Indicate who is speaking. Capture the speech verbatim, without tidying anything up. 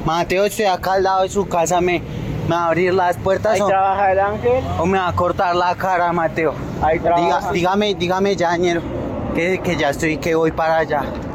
Speaker 1: Mateo, estoy acá al lado de su casa, me, me va a abrir las puertas
Speaker 2: Ahí
Speaker 1: o,
Speaker 2: trabaja el ángel.
Speaker 1: o me va a cortar la cara, Mateo.
Speaker 2: Ahí
Speaker 1: Diga,
Speaker 2: trabaja.
Speaker 1: dígame, dígame ya, ñero, que, que ya estoy, que voy para allá.